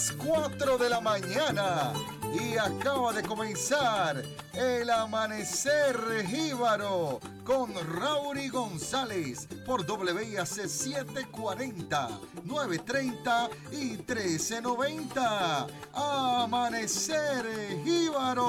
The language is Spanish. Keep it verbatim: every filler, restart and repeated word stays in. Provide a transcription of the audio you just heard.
las cuatro de la mañana y acaba de comenzar el Amanecer Jíbaro con Rauri González por W I A C setecientos cuarenta, novecientos treinta y trece noventa. Amanecer Jíbaro.